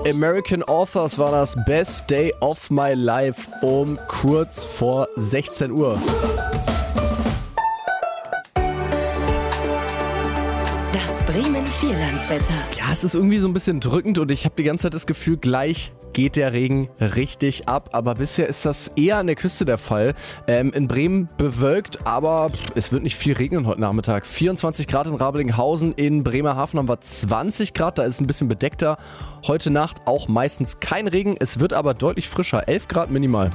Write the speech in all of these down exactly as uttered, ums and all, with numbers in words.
American Authors war das Best Day of My Life um kurz vor sechzehn Uhr. Das Bremen Vierlandswetter. Ja, es ist irgendwie so ein bisschen drückend und ich habe die ganze Zeit das Gefühl, gleich geht der Regen richtig ab. Aber bisher ist das eher an der Küste der Fall. Ähm, in Bremen bewölkt, aber es wird nicht viel regnen heute Nachmittag. vierundzwanzig Grad in Rabelinghausen, in Bremerhaven haben wir zwanzig Grad, da ist es ein bisschen bedeckter. Heute Nacht auch meistens kein Regen, es wird aber deutlich frischer, elf Grad minimal.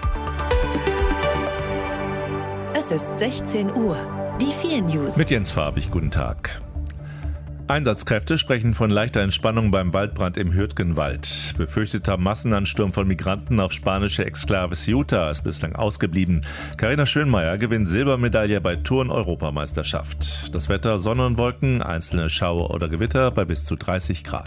Es ist sechzehn Uhr. Die vier News. Mit Jens Farbig, guten Tag. Einsatzkräfte sprechen von leichter Entspannung beim Waldbrand im Hürtgenwald. Befürchteter Massenansturm von Migranten auf spanische Exklave Ceuta ist bislang ausgeblieben. Carina Schönmeier gewinnt Silbermedaille bei Turn-Europameisterschaft. Das Wetter: Sonne und Wolken, einzelne Schauer oder Gewitter bei bis zu dreißig Grad.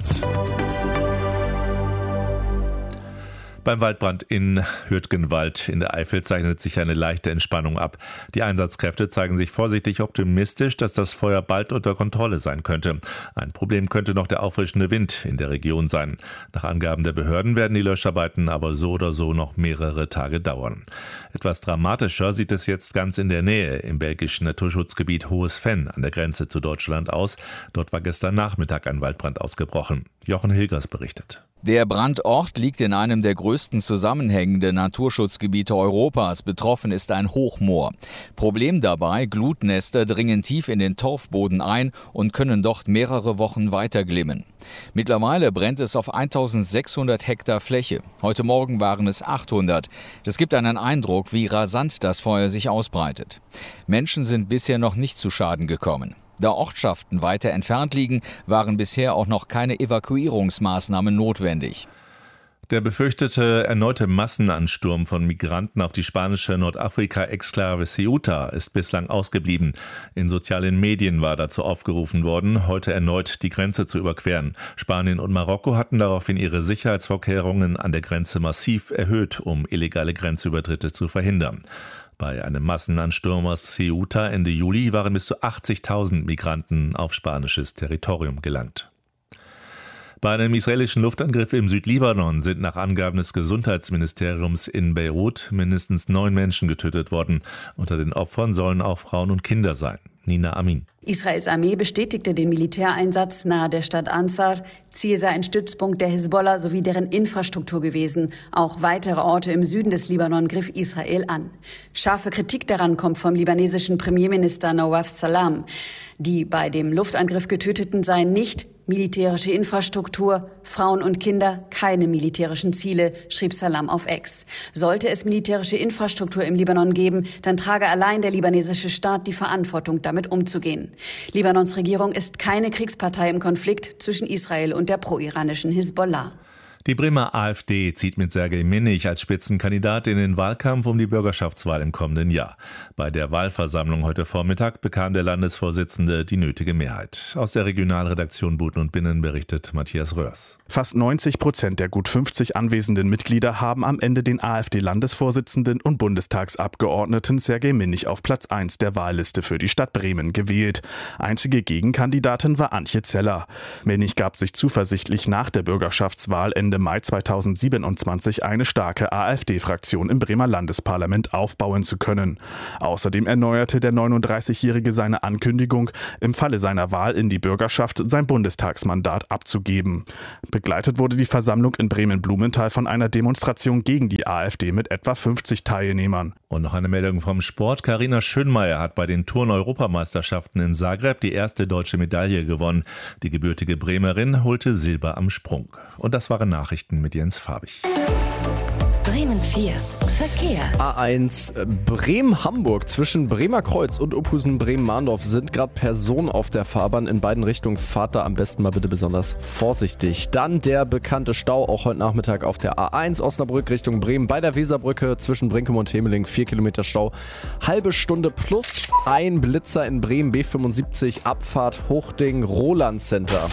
Beim Waldbrand in Hürtgenwald in der Eifel zeichnet sich eine leichte Entspannung ab. Die Einsatzkräfte zeigen sich vorsichtig optimistisch, dass das Feuer bald unter Kontrolle sein könnte. Ein Problem könnte noch der auffrischende Wind in der Region sein. Nach Angaben der Behörden werden die Löscharbeiten aber so oder so noch mehrere Tage dauern. Etwas dramatischer sieht es jetzt ganz in der Nähe im belgischen Naturschutzgebiet Hohes Venn an der Grenze zu Deutschland aus. Dort war gestern Nachmittag ein Waldbrand ausgebrochen. Jochen Hilgers berichtet. Der Brandort liegt in einem der größten zusammenhängenden Naturschutzgebiete Europas. Betroffen ist ein Hochmoor. Problem dabei: Glutnester dringen tief in den Torfboden ein und können dort mehrere Wochen weiter glimmen. Mittlerweile brennt es auf eintausendsechshundert Hektar Fläche. Heute Morgen waren es achthundert. Das gibt einen Eindruck, wie rasant das Feuer sich ausbreitet. Menschen sind bisher noch nicht zu Schaden gekommen. Da Ortschaften weiter entfernt liegen, waren bisher auch noch keine Evakuierungsmaßnahmen notwendig. Der befürchtete erneute Massenansturm von Migranten auf die spanische Nordafrika-Exklave Ceuta ist bislang ausgeblieben. In sozialen Medien war dazu aufgerufen worden, heute erneut die Grenze zu überqueren. Spanien und Marokko hatten daraufhin ihre Sicherheitsvorkehrungen an der Grenze massiv erhöht, um illegale Grenzübertritte zu verhindern. Bei einem Massenansturm aus Ceuta Ende Juli waren bis zu achtzigtausend Migranten auf spanisches Territorium gelangt. Bei einem israelischen Luftangriff im Südlibanon sind nach Angaben des Gesundheitsministeriums in Beirut mindestens neun Menschen getötet worden. Unter den Opfern sollen auch Frauen und Kinder sein. Nina Amin. Israels Armee bestätigte den Militäreinsatz nahe der Stadt Ansar. Ziel sei ein Stützpunkt der Hisbollah sowie deren Infrastruktur gewesen. Auch weitere Orte im Süden des Libanon griff Israel an. Scharfe Kritik daran kommt vom libanesischen Premierminister Nawaf Salam. Die bei dem Luftangriff Getöteten seien nicht militärische Infrastruktur, Frauen und Kinder, keine militärischen Ziele, schrieb Salam auf X. Sollte es militärische Infrastruktur im Libanon geben, dann trage allein der libanesische Staat die Verantwortung, damit umzugehen. Libanons Regierung ist keine Kriegspartei im Konflikt zwischen Israel und der pro-iranischen Hisbollah. Die Bremer AfD zieht mit Sergej Minich als Spitzenkandidat in den Wahlkampf um die Bürgerschaftswahl im kommenden Jahr. Bei der Wahlversammlung heute Vormittag bekam der Landesvorsitzende die nötige Mehrheit. Aus der Regionalredaktion Buten und Binnen berichtet Matthias Röhrs. Fast neunzig Prozent der gut fünfzig anwesenden Mitglieder haben am Ende den AfD-Landesvorsitzenden und Bundestagsabgeordneten Sergej Minich auf Platz eins der Wahlliste für die Stadt Bremen gewählt. Einzige Gegenkandidatin war Antje Zeller. Minich gab sich zuversichtlich, nach der Bürgerschaftswahl Ende Mai zweitausendsiebenundzwanzig eine starke AfD-Fraktion im Bremer Landesparlament aufbauen zu können. Außerdem erneuerte der neununddreißigjährige seine Ankündigung, im Falle seiner Wahl in die Bürgerschaft sein Bundestagsmandat abzugeben. Begleitet wurde die Versammlung in Bremen-Blumenthal von einer Demonstration gegen die AfD mit etwa fünfzig Teilnehmern. Und noch eine Meldung vom Sport. Carina Schönmeier hat bei den Turn-Europameisterschaften in Zagreb die erste deutsche Medaille gewonnen. Die gebürtige Bremerin holte Silber am Sprung. Und das waren Nachrichten mit Jens Farbig. Bremen vier. Verkehr. A eins Bremen-Hamburg zwischen Bremer Kreuz und Opusen-Bremen-Mahndorf sind gerade Personen auf der Fahrbahn in beiden Richtungen. Fahrt da am besten mal bitte besonders vorsichtig. Dann der bekannte Stau auch heute Nachmittag auf der A eins Osnabrück Richtung Bremen bei der Weserbrücke zwischen Brinkum und Hemeling. Vier Kilometer Stau, halbe Stunde plus ein Blitzer in Bremen B fünfundsiebzig Abfahrt Hochding Roland Center.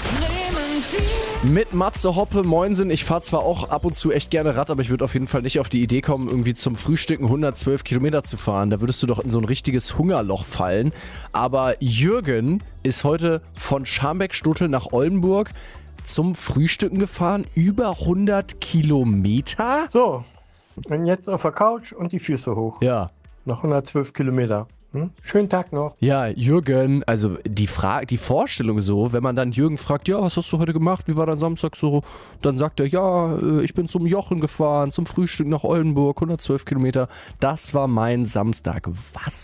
Mit Matze Hoppe, Moinsen. Ich fahre zwar auch ab und zu echt gerne Rad, aber ich würde auf jeden Fall nicht auf die Idee kommen, irgendwie zum Frühstücken hundertzwölf Kilometer zu fahren. Da würdest du doch in so ein richtiges Hungerloch fallen. Aber Jürgen ist heute von Scharmbeck-Stuttel nach Oldenburg zum Frühstücken gefahren, über hundert Kilometer. So, und jetzt auf der Couch und die Füße hoch. Ja. Noch hundertzwölf Kilometer. Hm? Schönen Tag noch. Ja, Jürgen, also die Frage, die Vorstellung so, wenn man dann Jürgen fragt, ja, was hast du heute gemacht, wie war dein Samstag so? Dann sagt er, ja, ich bin zum Jochen gefahren, zum Frühstück nach Oldenburg, hundertzwölf Kilometer. Das war mein Samstag. Was?